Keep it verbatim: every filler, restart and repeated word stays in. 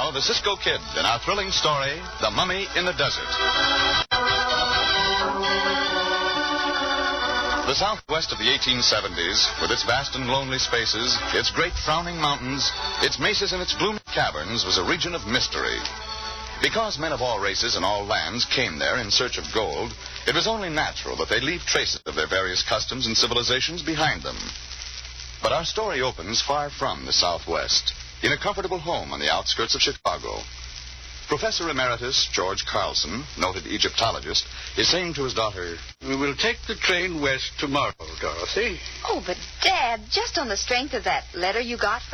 Now, the Cisco Kid in our thrilling story, The Mummy in the Desert. The southwest of the eighteen seventies, with its vast and lonely spaces, its great frowning mountains, its mesas and its gloomy caverns, was a region of mystery. Because men of all races and all lands came there in search of gold, it was only natural that they leave traces of their various customs and civilizations behind them. But our story opens far from the Southwest, in a comfortable home on the outskirts of Chicago. Professor Emeritus George Carlson, noted Egyptologist, is saying to his daughter, "We will take the train west tomorrow, Dorothy." Oh, but, Dad, just on the strength of that letter you got